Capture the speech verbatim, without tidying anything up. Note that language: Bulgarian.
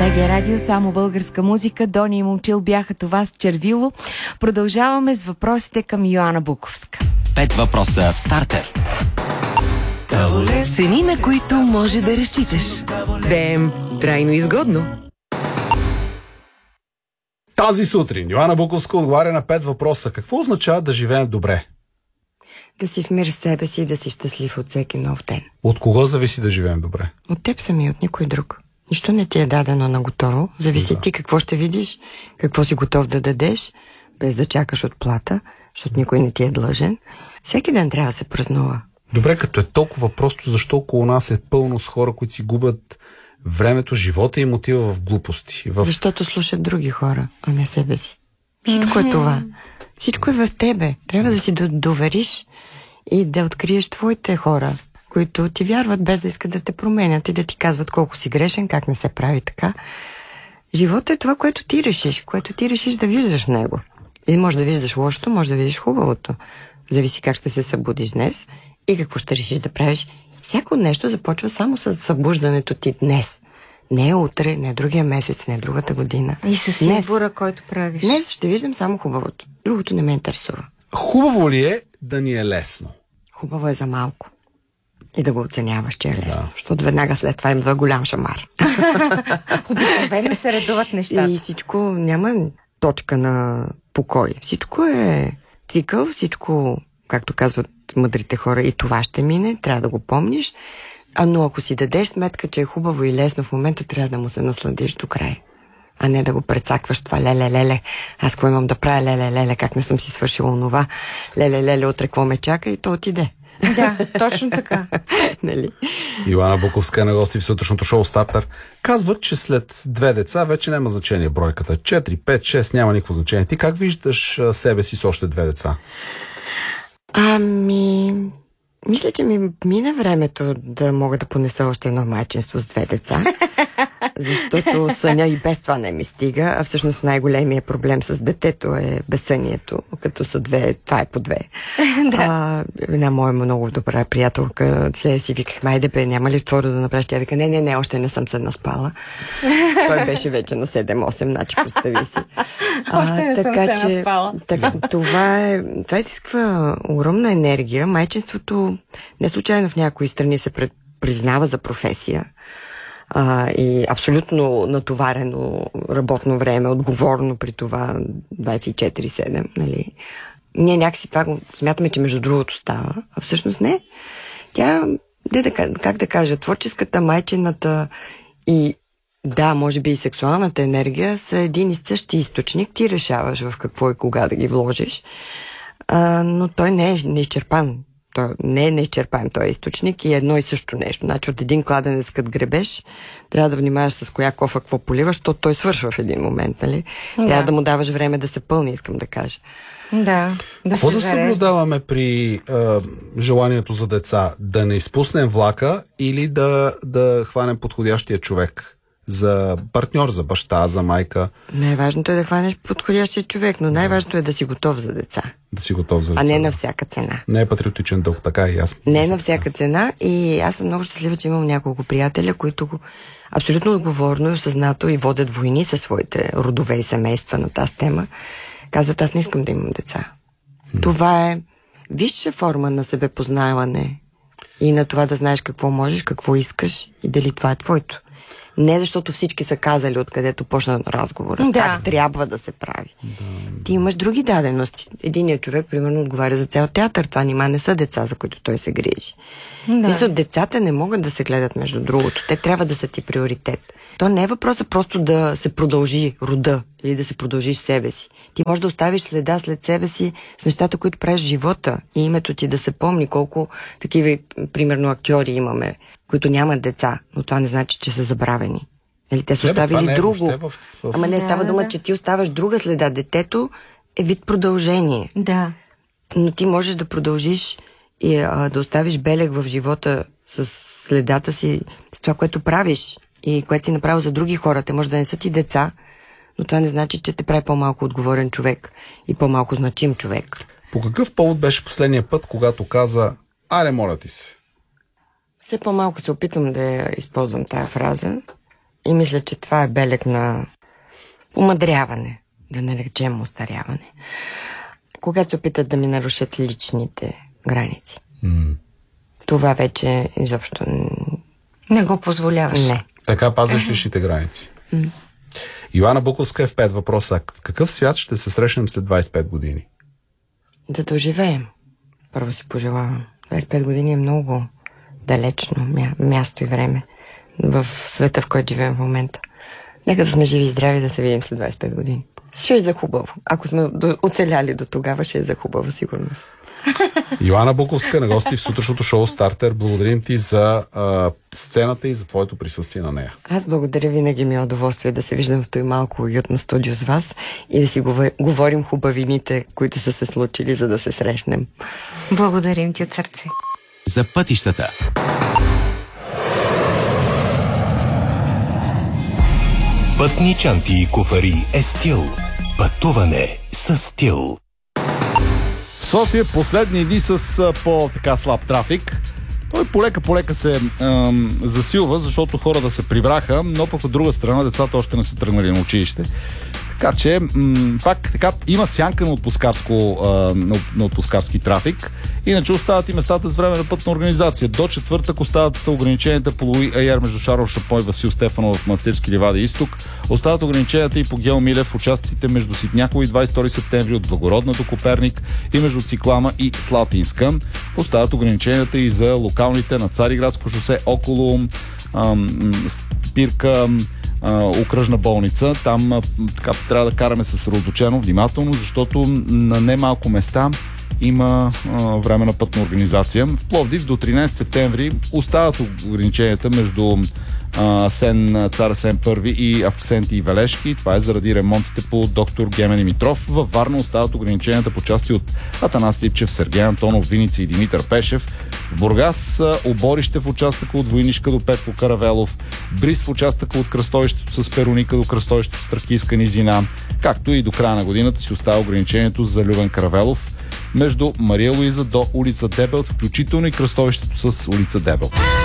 БГ Радио, само българска музика. Дони и Момчил бяха това с Червило. Продължаваме с въпросите към Йоана Буковска. Пет въпроса в стартер. Цени, на които може да разчиташ. ДМ. Трайно изгодно. Тази сутрин Йоана Буковска отговаря на пет въпроса. Какво означава да живеем добре? Да си в мир с себе си и да си щастлив от всеки нов ден. От кого зависи да живеем добре? От теб сами, от никой друг. Нищо не ти е дадено на готово. Зависи да. Ти какво ще видиш, какво си готов да дадеш, без да чакаш от плата, защото никой не ти е длъжен. Всеки ден трябва да се празнува. Добре, като е толкова просто, защо около нас е пълно с хора, които си губят времето, живота и мотива в глупости? В... Защото слушат други хора, а не себе си. Всичко е това. Всичко е в тебе. Трябва да си довериш и да откриеш твоите хора, които ти вярват без да искат да те променят и да ти казват колко си грешен, как не се прави така. Животът е това, което ти решиш, което ти решиш да виждаш в него. И може да виждаш лошото, може да видиш хубавото. Зависи как ще се събудиш днес и какво ще решиш да правиш. Всяко нещо започва само с събуждането ти днес. Не утре, не другия месец, не другата година. И с избора, който правиш. Днес ще виждам само хубавото. Другото не ме интересува. Хубаво ли е да ни е лесно? Хубаво е за малко. И да го оценяваш, че е лесно. Да. Защото веднага след това има голям шамар. Обикновено се редуват нещата. И всичко няма точка на покой. Всичко е цикъл, всичко, както казват мъдрите хора, и това ще мине, трябва да го помниш. А но ако си дадеш сметка, че е хубаво и лесно, в момента трябва да му се насладиш до край. А не да го прецакваш това леле-леле. Аз какво имам да правя леле-леле, как не съм си свършила онова. Леле-леле, утре какво ме чака и то отиде. Да, точно така. Нали? Йоана Буковска е на гости в сутрешното шоу Стартер. Казват, че след две деца вече няма значение бройката. четири, пет, шест няма никакво значение. Ти как виждаш себе си с още две деца? Ами... Мисля, че ми мина времето да мога да понеса още едно майчинство с две деца. Защото съня и без това не ми стига, а всъщност най-големият проблем с детето е безсънието, като са две, това е по две. Да. А, една моя много добра приятелка се си виках, майде бе, няма ли второ да направиш? Тя вика, не, не, не, още не съм се наспала. Той беше вече на седем-осем, значи представи си. А, още не така, съм се че, наспала. Така, това е, това изисква огромна енергия. Майчинството не случайно в някои страни се пред, признава за професия. А, и абсолютно натоварено работно време, отговорно при това двайсет и четири седем, нали. Ние някакси това го смятаме, че между другото става, а всъщност не. Тя, де да, как да кажа, творческата, майчината и да, може би и сексуалната енергия са един и същи източник. Ти решаваш в какво и кога да ги вложиш, а, но той не е неизчерпан. Той не е неизчерпаем този източник и едно и също нещо. Значи от един кладенец като гребеш, трябва да внимаваш с коя кофа какво поливаш, защото той свършва в един момент, нали? Да. Трябва да му даваш време да се пълни, искам да кажа. Да. Да Какво да съблюдаваме при а, желанието за деца? Да не изпуснем влака или да, да хванем подходящия човек? За партньор, за баща, за майка. Най-важното е да хванеш подходящия човек, но най-важното е да си готов за деца. Да си готов за деца. А не на всяка цена. Не е патриотичен дълг, така и аз. Не на всяка цена и аз съм много щастлива, че имам няколко приятеля, които абсолютно отговорно и осъзнато и водят войни със своите родове и семейства на тази тема. Казват, аз не искам да имам деца. М. Това е висша форма на себепознаване и на това да знаеш какво можеш, какво искаш и дали това е твоето. Не защото всички са казали откъдето почна разговора, да. Как трябва да се прави. Да. Ти имаш други дадености. Единият човек, примерно, отговаря за цял театър. Това нима не са деца, за които той се грижи. Да. Мисля, децата не могат да се гледат между другото. Те трябва да са ти приоритет. То не е въпросът просто да се продължи рода или да се продължиш себе си. Ти можеш да оставиш следа след себе си с нещата, които правиш в живота и името ти да се помни колко такива, примерно, актьори имаме, които нямат деца, но това не значи, че са забравени. Нали, те са оставили е, друго. В, в... Ама не, става да, дума, да. Че ти оставаш друга следа. Детето е вид продължение. Да. Но ти можеш да продължиш и а, да оставиш белег в живота с следата си, с това, което правиш и което си направил за други хора. Те може да не са ти деца, но това не значи, че те прави по-малко отговорен човек и по-малко значим човек. По какъв повод беше последния път, когато каза, аре, моля ти се? Все по-малко се опитвам да я използвам тая фраза, И мисля, че това е белег на умъдряване, да наречем устаряване. Когато се опитат да ми нарушат личните граници. Mm. Това вече изобщо не го позволяваш. Не. Така пазиш личните граници. Mm. Йоана Буковска е в пет въпроса. В какъв свят ще се срещнем след двайсет и пет години? Да доживеем. Първо си пожелавам. двайсет и пет години е много далечно мя... място и време в света, в който живеем в момента. Нека да сме живи и здрави да се видим след двайсет и пет години. Ще е за хубаво. Ако сме до... оцеляли до тогава, ще е за хубаво, сигурно. Йоана Буковска на гости в сутрешното шоу Стартер. Благодарим ти за а, сцената и за твоето присъствие на нея. Аз благодаря, винаги ми е удоволствие да се виждам в този малко уютно студио с вас и да си говорим хубавините, които са се случили, за да се срещнем. Благодарим ти от сърце. За пътищата. Пътни чанти и куфари е стил. Пътуване с стил. В София последни дни с по-така слаб трафик. Той полека-полека се ем, засилва, защото хората се прибраха, но пък от друга страна децата още не са тръгнали на училище. Така че, м- пак така, има сянка на, отпускарско, а, на, на отпускарски трафик. Иначе остават и местата с време на пътна организация. До четвъртък остават ограниченията по Луи Айер между Шарл Шапон и Васил Стефанов в Манастирски ливади изток. Остават ограниченията и по Гео Милев в участъците между Ситняково и двайсет и втори септември от Благородна до Коперник и между Циклама и Слатинска. Остават ограниченията и за локалните на Цариградско шосе около ам, спирка окръжна болница. Там така, трябва да караме съсредоточено, внимателно, защото на немалко места има а, време на пътна организация. В Пловдив до тринайсети септември остават ограниченията между а, Сен, Цар Асен първи и Авксенти и Велешки. Това е заради ремонтите по доктор Гемен Димитров. Във Варна остават ограниченията по части от Атанас Липчев, Сергей Антонов, Виница и Димитър Пешев. В Бургас Оборище в участъка от Войнишка до Петко Каравелов. Бриз в участъка от кръстовището с Перуника до кръстовището с Тракийска низина. Както и до края на годината си остава ограничението за Любен Каравелов между Мария Луиза до улица Дебелт, включително и кръстовището с улица Дебелт.